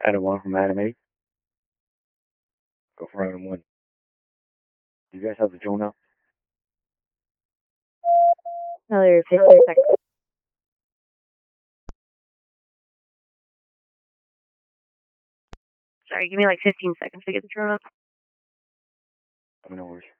Adam 1 from Adam 8. Go for Adam 1. Do you guys have the drone out? Another 15 seconds. Sorry, give me like 15 seconds to get the drone up. No worries.